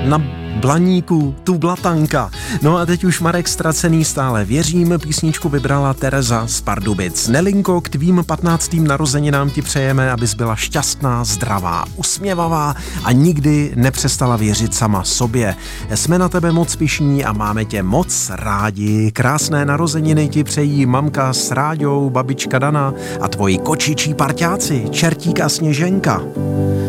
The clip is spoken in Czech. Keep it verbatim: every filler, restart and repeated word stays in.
na Blaníku, tu blatanka. No a teď už Marek Ztracený stále věřím, písničku vybrala Tereza z Pardubic. Nelinko, k tvým patnáctým narozeninám ti přejeme, abys byla šťastná, zdravá, usměvavá a nikdy nepřestala věřit sama sobě. Jsme na tebe moc pyšní a máme tě moc rádi. Krásné narozeniny ti přejí mamka s Ráďou, babička Dana a tvoji kočičí parťáci, Čertík a Sněženka.